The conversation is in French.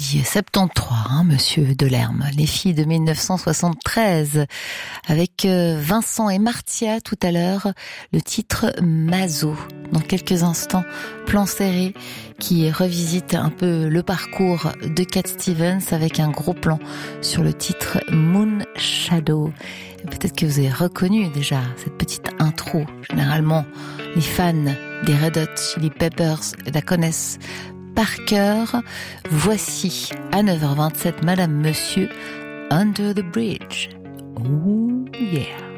dit 73, monsieur Delerme. Les filles de 1973, avec Vincent et Martia tout à l'heure, le titre Mazo. Dans quelques instants, plan serré qui revisite un peu le parcours de Cat Stevens avec un gros plan sur le titre Moon Shadow. Et peut-être que vous avez reconnu déjà cette petite intro. Généralement, les fans des Red Hot Chili Peppers la connaissent par cœur. Voici à 9h27, Madame Monsieur, Under the Bridge. Oh yeah.